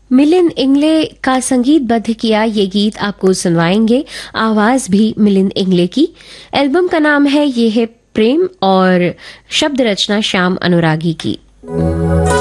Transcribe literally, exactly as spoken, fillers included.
मिलिंद इंगले का संगीतबद्ध किया ये गीत आपको सुनवाएंगे, आवाज भी मिलिंद इंगले की। एल्बम का नाम है ये है प्रेम और शब्द रचना श्याम अनुरागी की।